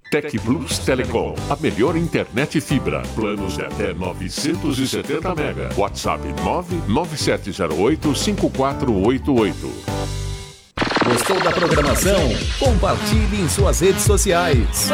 Tec Plus Telecom, a melhor internet fibra. Planos de até 970 mega. WhatsApp 99708-5488. Gostou da programação? Compartilhe em suas redes sociais.